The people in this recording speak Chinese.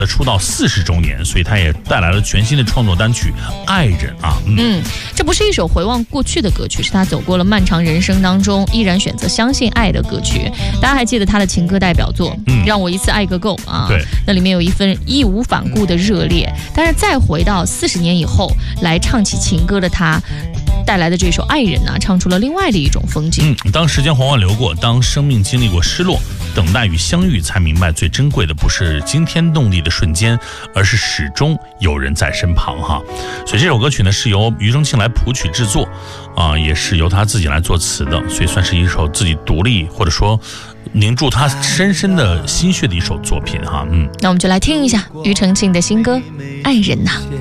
出道40周年，所以他也带来了全新的创作单曲《爱人》啊。 这不是一首回望过去的歌曲，是他走过了漫长人生当中依然选择相信爱的歌曲。大家还记得他的情歌代表作让我一次爱个够啊， 对， 那里面有一份义无反顾的热烈。但是再回到40年以后来唱起情歌的他带来的这首《爱人》呢，唱出了另外的一种风景。 当时间缓缓流过，当生命经历过失落、等待与相遇，才明白最珍贵的不是惊天动地的瞬间，而是始终有人在身旁哈。所以这首歌曲呢是由庾澄庆来谱曲制作也是由他自己来作词的，所以算是一首自己独立或者说凝住他深深的心血的一首作品哈。 那我们就来听一下庾澄庆的新歌《爱人》呐。